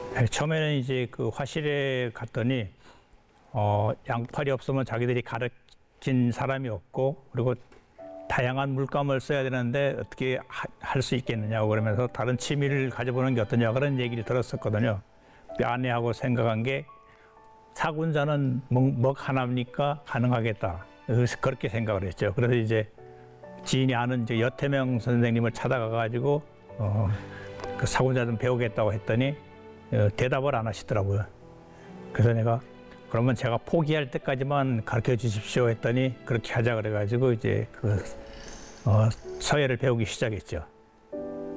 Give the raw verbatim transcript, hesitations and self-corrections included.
네, 처음에는 이제 그 화실에 갔더니 어, 양팔이 없으면 자기들이 가르친 사람이 없고, 그리고 다양한 물감을 써야 되는데 어떻게 할 수 있겠느냐고 그러면서 다른 취미를 가져보는 게 어떠냐 그런 얘기를 들었었거든요. 아내하고 생각한 게 사군자는 먹, 먹 하나입니까? 가능하겠다. 그래서 그렇게 생각을 했죠. 그래서 이제 지인이 아는 이제 여태명 선생님을 찾아가가지고 어, 그 사군자 좀 배우겠다고 했더니 어, 대답을 안 하시더라고요. 그래서 내가 그러면 제가 포기할 때까지만 가르쳐 주십시오 했더니 그렇게 하자 그래가지고 이제 그 어, 서예를 배우기 시작했죠.